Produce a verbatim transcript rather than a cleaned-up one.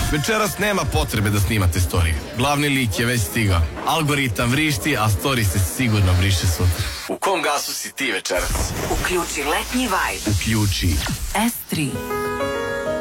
Večeras nema potrebe da snimate storije. Glavni lik je već stigao. Algoritam vrišti, a story se sigurno briše sutra. U kom gasu si ti večeras? Uključi letnji vibe. Uključi S tri.